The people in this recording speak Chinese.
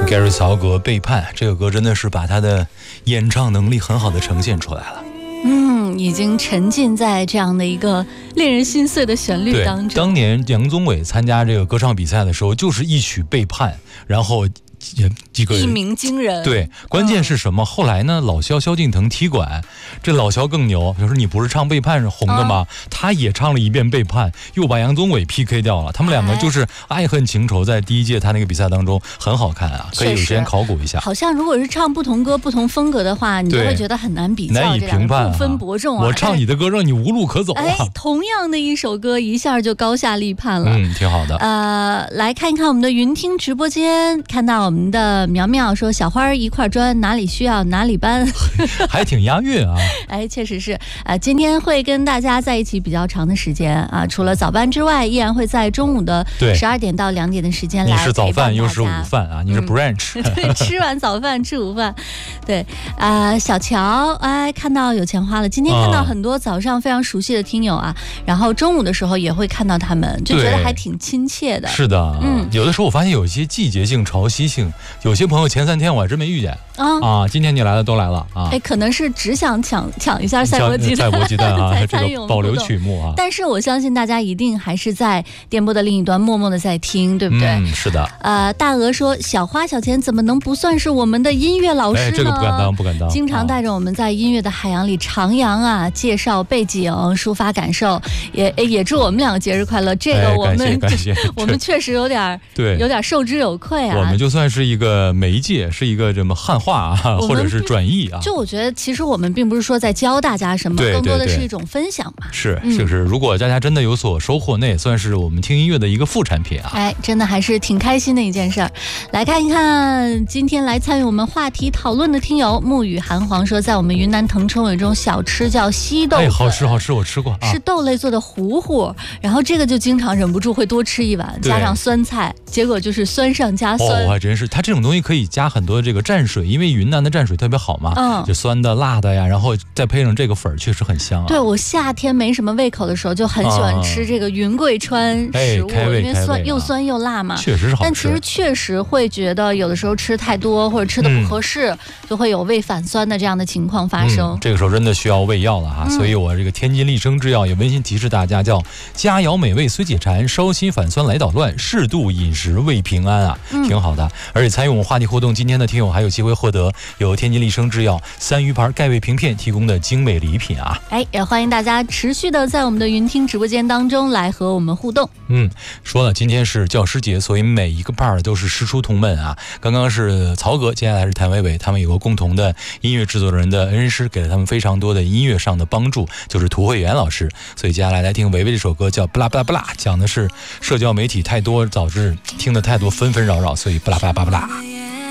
Gary 曹格背叛这个歌真的是把他的演唱能力很好的呈现出来了。 已经沉浸在这样的一个令人心碎的旋律当中。 当年杨宗纬参加这个歌唱比赛的时候，就是一曲背叛，然后这个一鸣惊人。 对，关键是什么？后来呢，老萧萧敬腾踢馆，这老萧更牛，就是你不是唱背叛是红的吗？他也唱了一遍背叛，又把杨宗纬 PK 掉了。他们两个就是爱恨情仇，在第一届他那个比赛当中很好看啊，可以有时间考古一下。 好像如果是唱不同歌、不同风格的话，你就会觉得很难比较， 难以评判， 不分伯仲啊。 我唱你的歌，让你无路可走啊。 同样的一首歌，一下就高下立判了。 挺好的。 来看一看我们的云听直播间，看到我们的苗苗说小花一块砖，哪里需要哪里搬， 还挺押韵啊。 确实是。今天会跟大家在一起比较长的时间啊，除了早班之外，依然会在中午的12点到2点的时间来。 你是早饭又是午饭啊，你是 brunch。 对，吃完早饭吃午饭。对，小乔，看到有钱花了。今天看到很多早上非常熟悉的听友啊，然后中午的时候也会看到他们，就觉得还挺亲切的。 是的，有的时候我发现有一些季节性、潮汐性，有些朋友前3天我还真没遇见今天你来了都来了啊。 可能是只想抢一下赛博鸡蛋啊，这个保留曲目啊。 但是我相信大家一定还是在电波的另一端默默的在听，对不对？ 是的。 大鹅说小花小钱怎么能不算是我们的音乐老师呢？ 这个不敢当。 经常带着我们在音乐的海洋里徜徉啊，介绍背景，抒发感受，也祝我们两个节日快乐。这个我们感谢我们确实有点受之有愧啊。 我们就算是一个媒介，是一个什么汉化啊，或者是转译啊。 就我觉得其实我们并不是说在教大家什么，更多的是一种分享嘛。 就是如果大家真的有所收获，那也算是我们听音乐的一个副产品啊。 真的还是挺开心的一件事儿。来看一看今天来参与我们话题讨论的听友沐雨寒黄说，在我们云南腾冲有一种小吃叫稀豆粉， 好吃，我吃过是豆类做的糊糊，然后这个就经常忍不住会多吃一碗，加上酸菜，结果就是酸上加酸。 还真是，它这种东西可以加很多这个蘸水，因为云南的蘸水特别好嘛，就酸的辣的呀，然后再配上这个粉确实很香啊。 对，我夏天没什么胃口的时候就很喜欢吃这个云贵川食物，因为又酸又辣嘛， 确实是好吃。 但其实确实会觉得有的时候吃太多或者吃的不合适，就会有胃反酸的这样的情况发生。 这个时候真的需要胃药了哈，所以我这个天津利生制药也温馨提示大家，叫佳肴美味虽解馋，烧心反酸来捣乱，适度饮食胃平安啊，挺好的。而且参与我们话题互动，今天的听友还有机会获得由天津利生制药3鱼牌钙胃平片提供的精美礼品啊。 也欢迎大家持续的在我们的云听直播间当中来和我们互动。 说了，今天是教师节，所以每一个 part 都是师出同门啊。刚刚是曹格，接下来是谭维维，他们有个共同的音乐制作人的恩师，给了他们非常多的音乐上的帮助，就是涂慧源老师。所以接下来听维维这首歌叫不拉不拉不拉，讲的是社交媒体太多导致听的太多纷纷扰扰，所以不拉不拉不拉。